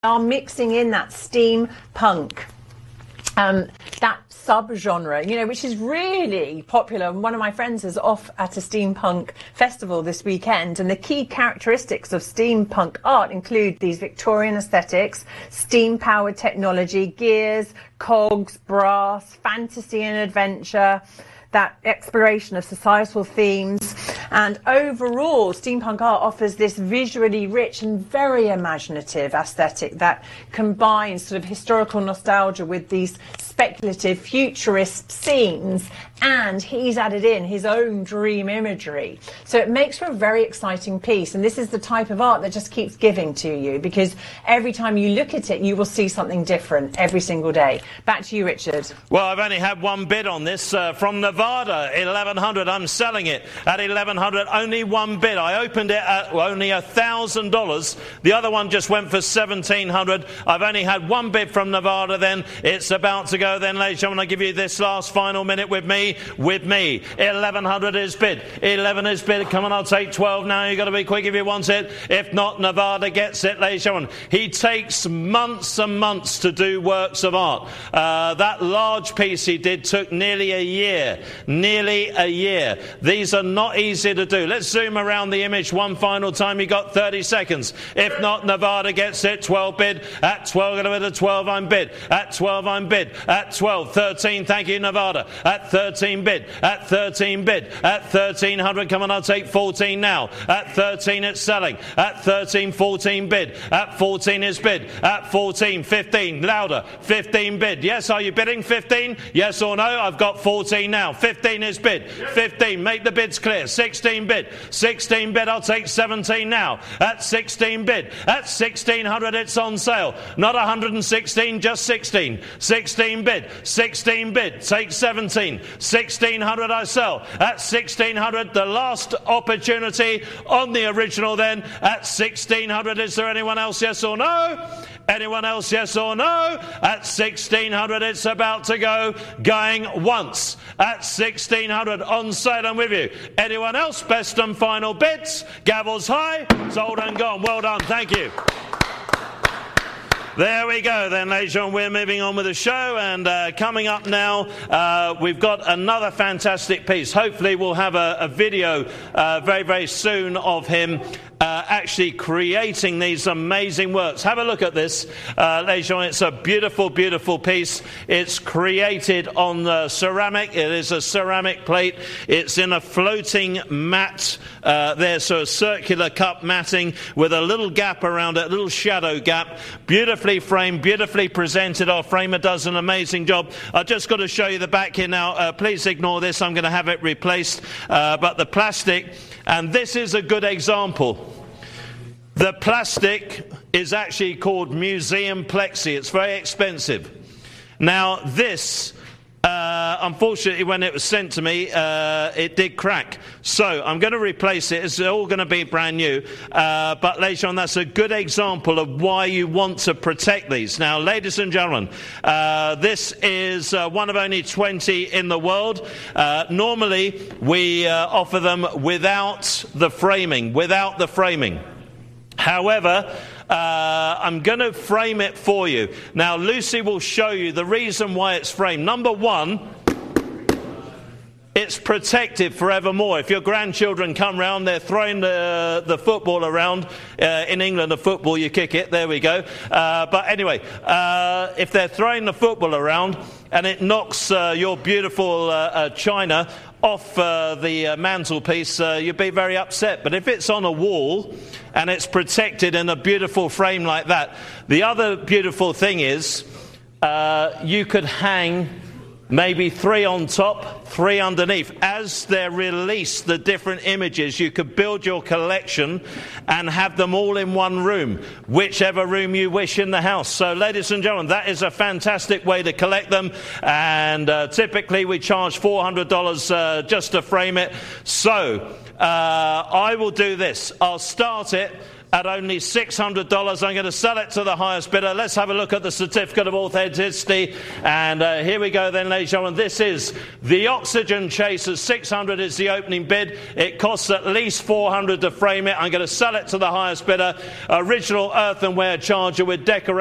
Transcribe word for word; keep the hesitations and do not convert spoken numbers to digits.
are mixing in that steampunk, um, that sub-genre, you know, which is really popular. One of my friends is off at a steampunk festival this weekend, and the key characteristics of steampunk art include these Victorian aesthetics, steam-powered technology, gears, cogs, brass, fantasy and adventure, that exploration of societal themes. And overall, steampunk art offers this visually rich and very imaginative aesthetic that combines sort of historical nostalgia with these speculative futurist scenes, and he's added in his own dream imagery. So it makes for a very exciting piece, and this is the type of art that just keeps giving to you, because every time you look at it, you will see something different every single day. Back to you, Richard. Well, I've only had one bid on this uh, from Nevada, eleven hundred. I'm selling it at eleven hundred. Only one bid. I opened it at only one thousand dollars. The other one just went for seventeen hundred. I've only had one bid from Nevada then. It's about to go then, ladies and gentlemen. I give you this last final minute with me. With me. eleven hundred is bid. eleven is bid. Come on, I'll take twelve now. You've got to be quick if you want it. If not, Nevada gets it, ladies and gentlemen. He takes months and months to do works of art. Uh, that large piece he did took nearly a year. Nearly a year. These are not easy to do. Let's zoom around the image one final time. You got thirty seconds. If not, Nevada gets it. twelve bid. At twelve, going to bid at twelve, I'm bid. At twelve, I'm bid. At twelve, thirteen, thank you, Nevada. At thirteen bid. At thirteen bid. At thirteen hundred, come on, I'll take fourteen now. At thirteen, it's selling. At thirteen, fourteen bid. At fourteen is bid. At fourteen, fifteen, louder. fifteen bid. Yes, are you bidding fifteen? Yes or no? I've got fourteen now. fifteen is bid. fifteen, make the bids clear. sixteen bid. sixteen bid, I'll take seventeen now. At sixteen bid. At sixteen hundred, it's on sale. Not one hundred sixteen, just sixteen. sixteen bid. sixteen bid. Take seventeen. sixteen hundred I sell. At sixteen hundred, the last opportunity on the original then. At sixteen hundred, is there anyone else, yes or no? Anyone else, yes or no? At sixteen hundred, it's about to go. Going once. At sixteen hundred, on sale, I'm with you. Anyone else? Best and final bids. Gavels high. Sold and gone. Well done. Thank you. There we go then, ladies and gentlemen. We're moving on with the show, and uh, coming up now, uh, we've got another fantastic piece. Hopefully we'll have a, a video uh, very, very soon of him Uh, actually creating these amazing works. Have a look at this, uh, ladies and gentlemen. It's a beautiful, beautiful piece. It's created on uh, ceramic. It is a ceramic plate. It's in a floating mat uh, there, so a circular cup matting with a little gap around it, a little shadow gap. Beautifully framed, beautifully presented. Our framer does an amazing job. I've just got to show you the back here now. Uh, please ignore this. I'm going to have it replaced. Uh, but the plastic, and this is a good example. The plastic is actually called museum plexi. It's very expensive. Now this, uh, unfortunately, when it was sent to me, uh, it did crack. So I'm going to replace it. It's all going to be brand new. Uh, but ladies and gentlemen, that's a good example of why you want to protect these. Now, ladies and gentlemen, uh, this is uh, one of only twenty in the world. Uh, normally, we uh, offer them without the framing, without the framing. However, uh, I'm going to frame it for you. Now, Lucy will show you the reason why it's framed. Number one, it's protected forevermore. If your grandchildren come round, they're throwing the, the football around. Uh, in England, the football, you kick it. There we go. Uh, but anyway, uh, if they're throwing the football around and it knocks uh, your beautiful uh, uh, china off uh, the uh, mantelpiece, uh, you'd be very upset. But if it's on a wall and it's protected in a beautiful frame like that, the other beautiful thing is uh, you could hang maybe three on top, three underneath. As they're released, the different images, you could build your collection and have them all in one room, whichever room you wish in the house. So, ladies and gentlemen, that is a fantastic way to collect them. And uh, typically we charge four hundred dollars uh, just to frame it. So, uh, I will do this. I'll start it at only six hundred dollars. I'm going to sell it to the highest bidder. Let's have a look at the certificate of authenticity. And uh, here we go then, ladies and gentlemen. This is the Oxygen Chaser. six hundred is the opening bid. It costs at least four hundred to frame it. I'm going to sell it to the highest bidder. Original earthenware charger with decoration.